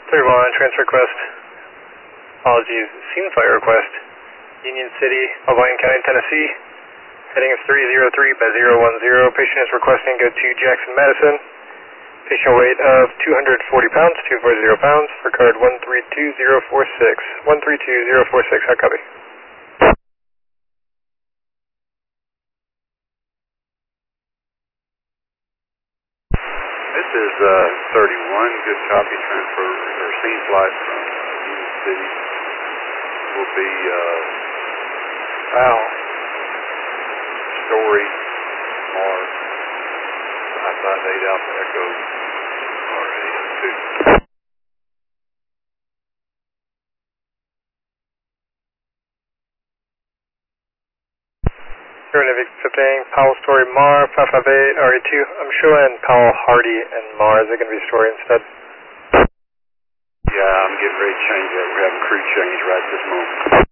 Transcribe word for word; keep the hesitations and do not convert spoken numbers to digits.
thirty-one, transfer request. Apologies, scene fire request. Union City, Albion County, Tennessee. Heading is three zero three by zero one zero. Patient is requesting go to Jackson, Madison. Patient weight of two hundred forty pounds, two hundred forty pounds, for card one three two zero four six. one three two zero four six, how copy? This is uh, thirty-one, good copy, transfer, or scene flight from Union City. Will be uh, Powell, Story, Mars, five five eight Alpha Echo, R A two. Navy accepting Powell, Story, Mar, five five eight, R A two. I'm showing Powell, Hardy, and Mar. Is it going to be Story instead? Yeah, I'm getting ready to change that. We're having crew change right this moment.